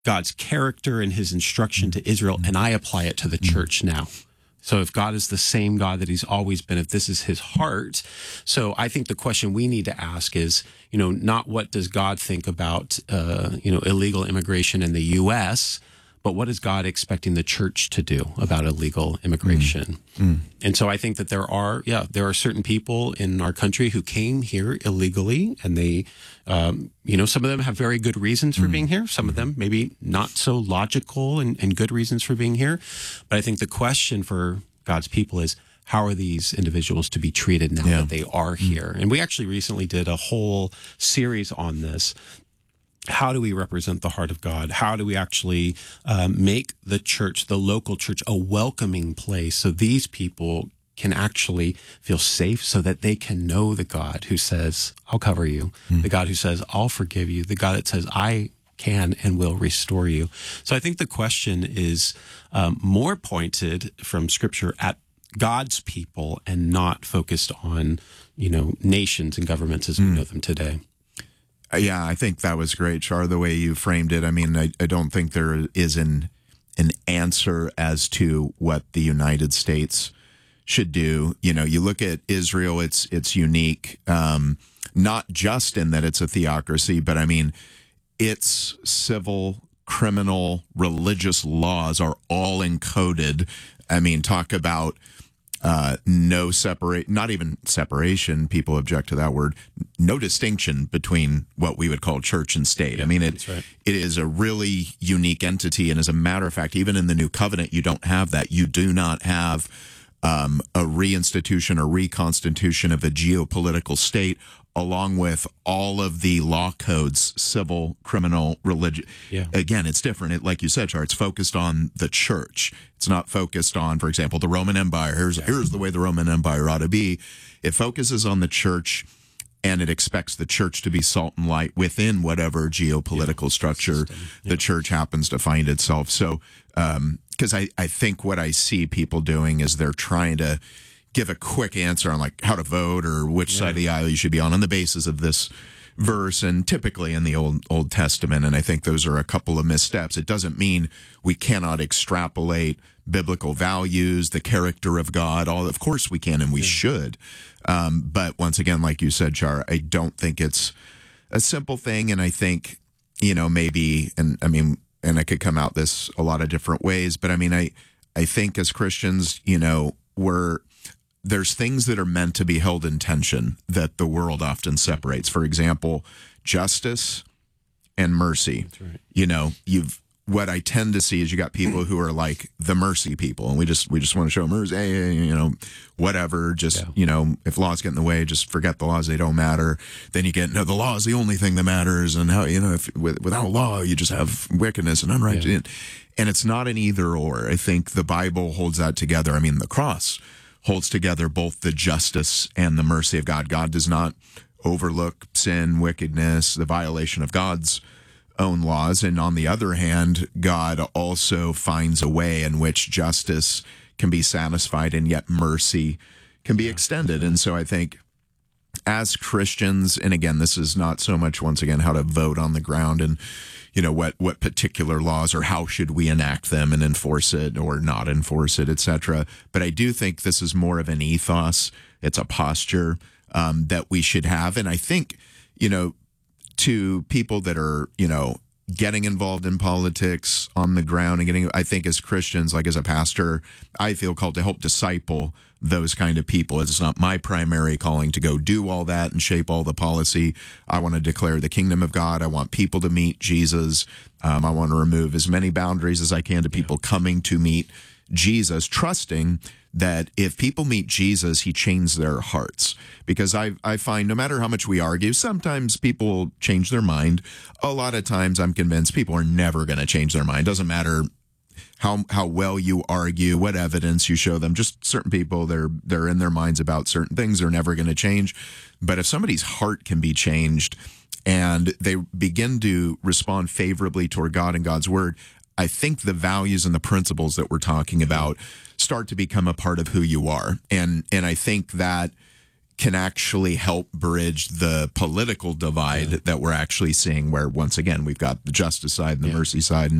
God's character and his instruction to Israel, and I apply it to the church now. So if God is the same God that he's always been, if this is his heart, so I think the question we need to ask is, not what does God think about, illegal immigration in the U.S., but what is God expecting the church to do about illegal immigration? And so I think that there are certain people in our country who came here illegally, and they, some of them have very good reasons for being here. Some of them maybe not so logical and good reasons for being here. But I think the question for God's people is, how are these individuals to be treated now that they are here? And we actually recently did a whole series on this. How do we represent the heart of God? How do we actually make the church, the local church, a welcoming place so these people can actually feel safe, so that they can know the God who says, I'll cover you, the God who says, I'll forgive you, the God that says, I can and will restore you. So I think the question is more pointed from Scripture at God's people and not focused on, nations and governments as we know them today. Yeah, I think that was great, Char, the way you framed it. I mean, I don't think there is an answer as to what the United States should do. You look at Israel, it's unique, not just in that it's a theocracy, but I mean, its civil, criminal, religious laws are all encoded. I mean, talk about not even separation. People object to that word. No distinction between what we would call church and state. I mean, it is a really unique entity. And as a matter of fact, even in the New Covenant, you don't have that. You do not have a reinstitution or reconstitution of a geopolitical state, along with all of the law codes, civil, criminal, religious. Yeah. Again, it's different. Like you said, Char, it's focused on the church. It's not focused on, for example, the Roman Empire. Here's the way the Roman Empire ought to be. It focuses on the church, and it expects the church to be salt and light within whatever geopolitical structure the church happens to find itself. So, because I think what I see people doing is they're trying to give a quick answer on like how to vote or which side of the aisle you should be on the basis of this verse, and typically in the Old Testament. And I think those are a couple of missteps. It doesn't mean we cannot extrapolate biblical values, the character of God. Of course we can, and we should. But once again, like you said, Char, I don't think it's a simple thing. And I think, maybe, and I could come out this a lot of different ways, but I mean, I think as Christians, there's things that are meant to be held in tension that the world often separates. For example, justice and mercy. That's right. What I tend to see is you got people who are like the mercy people, and we just want to show mercy, whatever. Just if laws get in the way, just forget the laws; they don't matter. Then you get the law is the only thing that matters, and how if without law you just have wickedness and unrighteousness, and it's not an either or. I think the Bible holds that together. I mean, the cross holds together both the justice and the mercy of God. God does not overlook sin, wickedness, the violation of God's own laws. And on the other hand, God also finds a way in which justice can be satisfied and yet mercy can be extended. And so I think as Christians, and again, this is not so much, once again, how to vote on the ground and what particular laws or how should we enact them and enforce it or not enforce it, etc. But I do think this is more of an ethos. It's a posture that we should have. And I think, to people that are, getting involved in politics on the ground and I think as Christians, like as a pastor, I feel called to help disciple those kind of people. It's not my primary calling to go do all that and shape all the policy. I want to declare the kingdom of God. I want people to meet Jesus. I want to remove as many boundaries as I can to people coming to meet Jesus, trusting that if people meet Jesus, he changes their hearts. Because I find no matter how much we argue, sometimes people change their mind. A lot of times I'm convinced people are never going to change their mind. Doesn't matter how well you argue, what evidence you show them. Just certain people, they're in their minds about certain things. They're never going to change. But if somebody's heart can be changed and they begin to respond favorably toward God and God's word, I think the values and the principles that we're talking about start to become a part of who you are. And I think that can actually help bridge the political divide that we're actually seeing, where once again we've got the justice side and the mercy side,